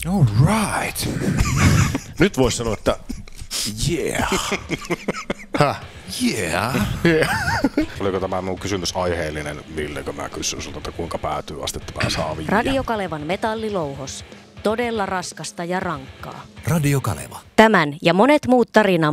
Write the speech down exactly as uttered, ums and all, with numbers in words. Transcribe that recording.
All right. Nyt voisi sanoa, että yeah. Häh? Yeah. Oliko tämä mun kysymys aiheellinen, Ville, kun mä kysyn sulta, että kuinka päätyy astetta saa viiä? Radio Kalevan metallilouhos. Todella raskasta ja rankkaa. Radio Kaleva. Tämän ja monet muut tarinan